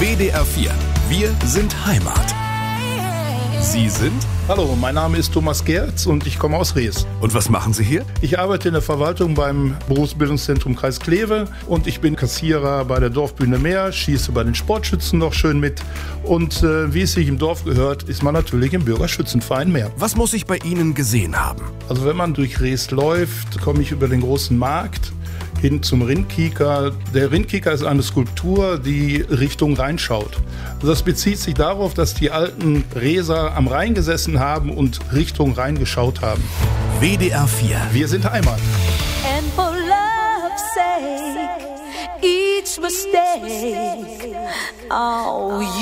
WDR 4. Wir sind Heimat. Sie sind? Hallo, mein Name ist Thomas Gerz und ich komme aus Rees. Und was machen Sie hier? Ich arbeite in der Verwaltung beim Berufsbildungszentrum Kreis Kleve und ich bin Kassierer bei der Dorfbühne Meer, schieße bei den Sportschützen noch schön mit. Und wie es sich im Dorf gehört, ist man natürlich im Bürgerschützenverein Meer. Was muss ich bei Ihnen gesehen haben? Also wenn man durch Rees läuft, komme ich über den großen Markt hin zum Rindkieker. Der Rindkieker ist eine Skulptur, die Richtung Rhein schaut. Das bezieht sich darauf, dass die alten Reeser am Rhein gesessen haben und Richtung Rhein geschaut haben. WDR 4. Wir sind Heimat. And for love's sake, each mistake, oh,